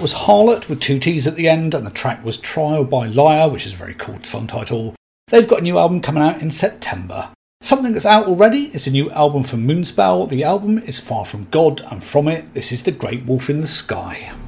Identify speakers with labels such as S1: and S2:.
S1: was Harlot with 2 T's at the end, and the track was Trial by Liar, which is a very cool song title. They've got a new album coming out in September. Something that's out already is a new album from Moonspell. The album is Far From God, and from it, this is The Great Wolf in the Sky.